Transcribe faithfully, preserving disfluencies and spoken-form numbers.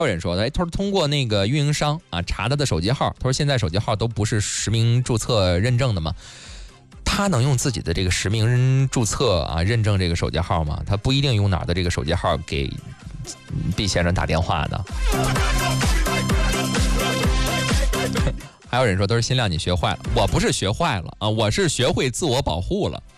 有人说，哎，他说通过那个运营商啊查他的手机号，他说现在手机号都不是实名注册认证的嘛，他能用自己的这个实名注册啊认证这个手机号吗？他不一定用哪儿的这个手机号给毕先生打电话的。还有人说都是新亮你学坏了，我不是学坏了啊，我是学会自我保护了。